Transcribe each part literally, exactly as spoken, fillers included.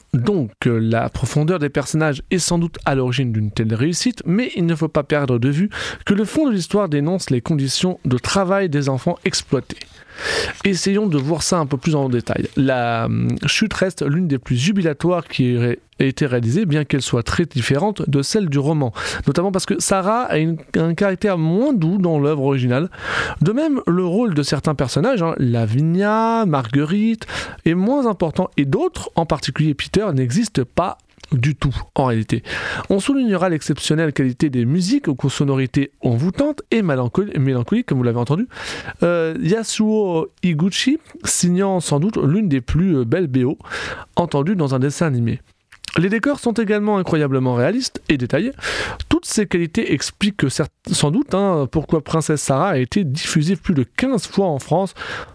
Donc, euh, la profondeur des personnages est sans doute à l'origine d'une telle réussite, mais il ne faut pas perdre de vue que le fond de l'histoire dénonce les conditions de travail des enfants exploités. Essayons de voir ça un peu plus en détail. La hum, chute reste l'une des plus jubilatoires qui ait été réalisée, bien qu'elle soit très différente de celle du roman, notamment parce que Sarah a une, un caractère moins doux dans l'œuvre originale. De même, le rôle de certains personnages, hein, Lavinia, Marguerite, est moins important, et d'autres, en particulier Peter, n'existent pas du tout en réalité. On soulignera l'exceptionnelle qualité des musiques aux sonorités envoûtantes et mélancoliques, mélancoliques comme vous l'avez entendu. Euh, Yasuo Higuchi signant sans doute l'une des plus belles B O entendues dans un dessin animé. Les décors sont également incroyablement réalistes et détaillés. Toutes ces qualités expliquent sans doute hein, pourquoi Princesse Sarah a été diffusée plus de quinze fois en France,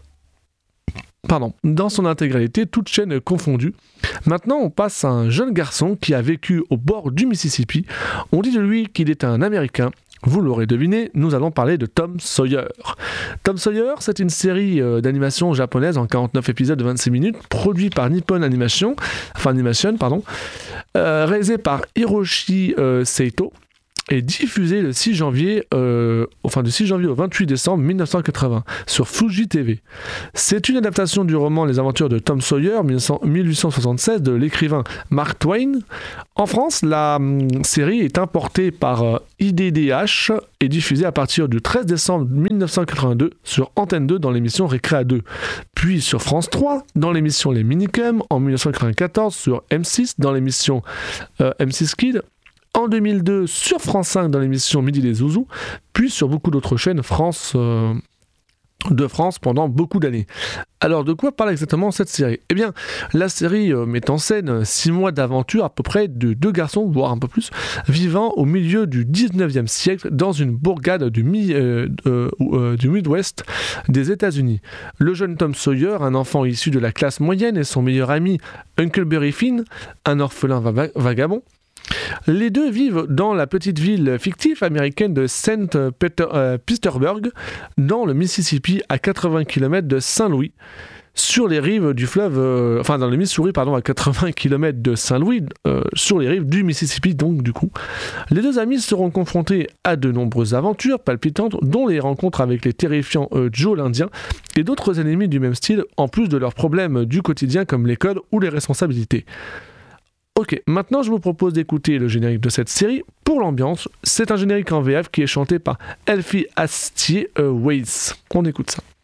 Pardon, dans son intégralité, toutes chaînes confondues. Maintenant, on passe à un jeune garçon qui a vécu au bord du Mississippi. On dit de lui qu'il est un Américain. Vous l'aurez deviné, nous allons parler de Tom Sawyer. Tom Sawyer, c'est une série euh, d'animation japonaise en quarante-neuf épisodes de vingt-six minutes, produite par Nippon Animation, enfin Animation, pardon, euh, réalisée par Hiroshi euh, Seito, est diffusé le six janvier, euh, enfin du six janvier au vingt-huit décembre mille neuf cent quatre-vingts sur Fuji T V. C'est une adaptation du roman Les Aventures de Tom Sawyer mille huit cent soixante-seize de l'écrivain Mark Twain. En France, la hum, série est importée par euh, I D D H et diffusée à partir du treize décembre mille neuf cent quatre-vingt-deux sur Antenne deux dans l'émission Récréa deux, puis sur France trois dans l'émission Les Minicums en mille neuf cent quatre-vingt-quatorze, sur M six dans l'émission euh, M six Kids, en deux mille deux sur France cinq dans l'émission Midi les Zouzous, puis sur beaucoup d'autres chaînes France, euh, de France pendant beaucoup d'années. Alors de quoi parle exactement cette série ? Eh bien, la série euh, met en scène six mois d'aventure à peu près de deux garçons, voire un peu plus, vivant au milieu du dix-neuvième siècle dans une bourgade du, mi- euh, euh, euh, du Midwest des États-Unis. Le jeune Tom Sawyer, un enfant issu de la classe moyenne, et son meilleur ami Huckleberry Finn, un orphelin va- vagabond. Les deux vivent dans la petite ville fictive américaine de Saint Peter, euh, Petersburg, dans le Mississippi, à quatre-vingts kilomètres de Saint-Louis, sur les rives du fleuve, euh, enfin dans le Missouri, pardon, à quatre-vingts kilomètres de Saint-Louis, euh, sur les rives du Mississippi, donc du coup. Les deux amis seront confrontés à de nombreuses aventures palpitantes, dont les rencontres avec les terrifiants euh, Joe l'Indien et d'autres ennemis du même style, en plus de leurs problèmes du quotidien comme l'école ou les responsabilités. Ok, maintenant je vous propose d'écouter le générique de cette série. Pour l'ambiance, c'est un générique en V F qui est chanté par Elfie Astier euh, Weiss. On écoute ça.